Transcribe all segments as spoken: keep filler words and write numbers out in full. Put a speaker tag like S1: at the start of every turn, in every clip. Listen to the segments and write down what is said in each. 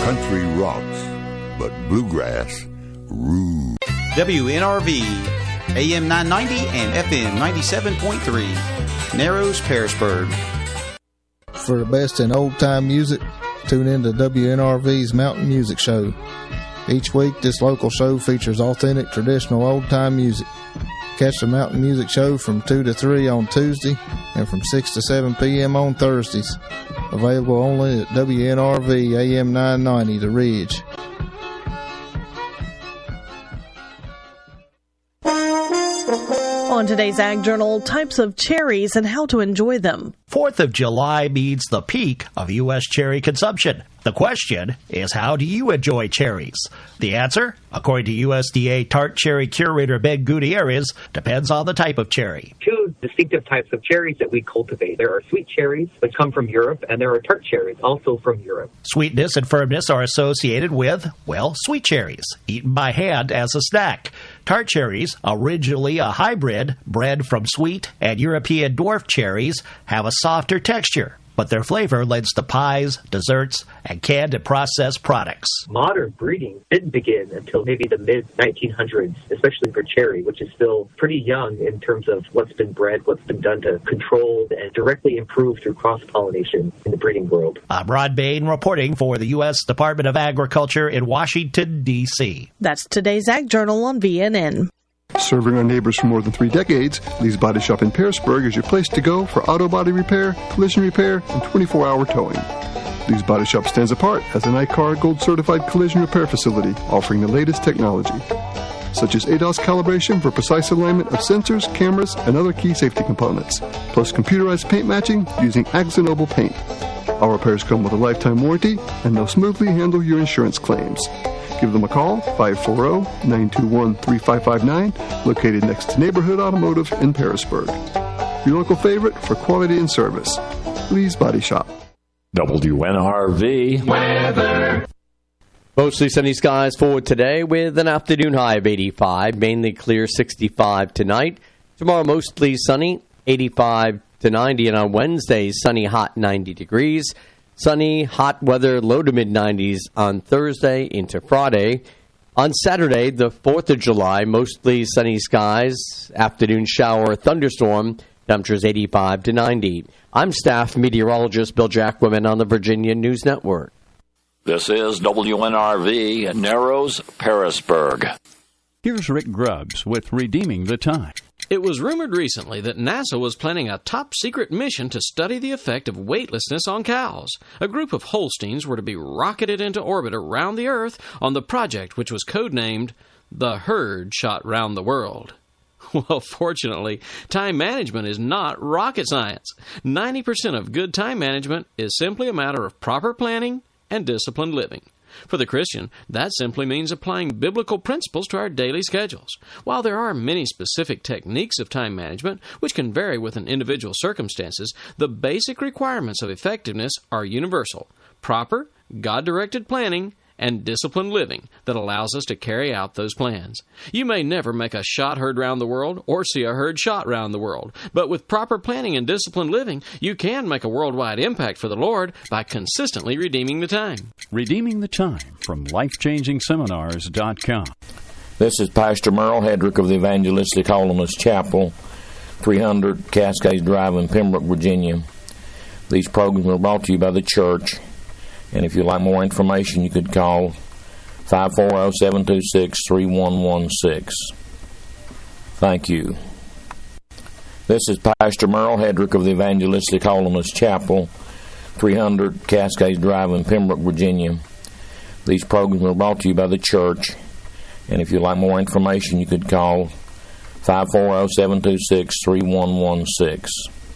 S1: Country rocks, but bluegrass rules.
S2: W N R V, A M nine ninety and F M ninety-seven point three, Narrows, Pearisburg.
S3: For the best in old-time music, tune in to W N R V's Mountain Music Show. Each week, this local show features authentic, traditional old-time music. Catch the Mountain Music Show from two to three on Tuesday and from six to seven p.m. on Thursdays. Available only at W N R V, A M nine ninety, The Ridge.
S4: On today's Ag Journal, types of cherries and how to enjoy them.
S5: fourth of July means the peak of U S cherry consumption. The question is, how do you enjoy cherries? The answer, according to U S D A tart cherry curator Ben Gutierrez, depends on the type of cherry.
S6: Two distinctive types of cherries that we cultivate. There are sweet cherries that come from Europe, and there are tart cherries, also from Europe.
S5: Sweetness and firmness are associated with, well, sweet cherries, eaten by hand as a snack. Tart cherries, originally a hybrid bred from sweet and European dwarf cherries, have a softer texture, but their flavor lends to pies, desserts, and canned and processed products.
S6: Modern breeding didn't begin until maybe the mid nineteen hundreds, especially for cherry, which is still pretty young in terms of what's been bred, what's been done to control and directly improve through cross-pollination in the breeding world.
S5: I'm Rod Bain reporting for the U S Department of Agriculture in Washington, D C
S4: That's today's Ag Journal on V N N.
S7: Serving our neighbors for more than three decades, Lee's Body Shop in Pearisburg is your place to go for auto body repair, collision repair, and twenty-four hour towing. Lee's Body Shop stands apart as an I C A R Gold certified collision repair facility offering the latest technology, such as A D A S calibration for precise alignment of sensors, cameras, and other key safety components, plus computerized paint matching using Axonoble paint. Our repairs come with a lifetime warranty, and they'll smoothly handle your insurance claims. Give them a call, five four zero, nine two one, three five five nine, located next to Neighborhood Automotive in Pearisburg. Your local favorite for quality and service. Lee's Body Shop.
S8: W N R V weather.
S9: Mostly sunny skies for today with an afternoon high of eighty-five, mainly clear sixty-five tonight. Tomorrow mostly sunny, eighty-five to ninety, and on Wednesday sunny, hot ninety degrees. Sunny, hot weather, low to mid-nineties on Thursday into Friday. On Saturday, the fourth of July, mostly sunny skies, afternoon shower, thunderstorm, temperatures eighty-five to ninety. I'm staff meteorologist Bill Jacquemin on the Virginia News Network.
S8: This is W N R V, Narrows, Pearisburg.
S10: Here's Rick Grubbs with Redeeming the Time.
S11: It was rumored recently that NASA was planning a top-secret mission to study the effect of weightlessness on cows. A group of Holsteins were to be rocketed into orbit around the Earth on the project, which was codenamed The Herd Shot Round the World. Well, fortunately, time management is not rocket science. ninety percent of good time management is simply a matter of proper planning and disciplined living. For the Christian, that simply means applying biblical principles to our daily schedules. While there are many specific techniques of time management, which can vary with an individual's circumstances, the basic requirements of effectiveness are universal: proper, God-directed planning and disciplined living that allows us to carry out those plans. You may never make a shot heard round the world or see a herd shot round the world, but with proper planning and disciplined living, you can make a worldwide impact for the Lord by consistently redeeming the time.
S10: Redeeming the Time from life changing seminars dot com.
S8: This is Pastor Merle Hedrick of the Evangelistic Holiness Chapel, three hundred Cascades Drive in Pembroke, Virginia. These programs are brought to you by the church. And if you'd like more information, you could call five four zero, seven two six, three one one six. Thank you. This is Pastor Merle Hedrick of the Evangelistic Holiness Chapel, three hundred Cascades Drive in Pembroke, Virginia. These programs are brought to you by the church. And if you'd like more information, you could call five four zero, seven two six, three one one six.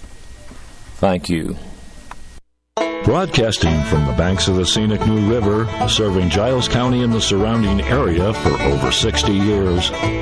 S8: Thank you.
S12: Broadcasting from the banks of the scenic New River, serving Giles County and the surrounding area for over sixty years.